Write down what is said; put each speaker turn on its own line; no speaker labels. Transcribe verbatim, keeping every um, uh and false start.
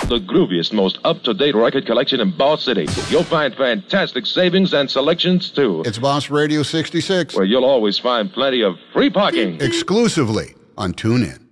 The grooviest, most up-to-date record collection in Boss City. You'll find fantastic savings and selections, too.
It's Boss Radio sixty-six.
Where you'll always find plenty of free parking.
Exclusively on TuneIn.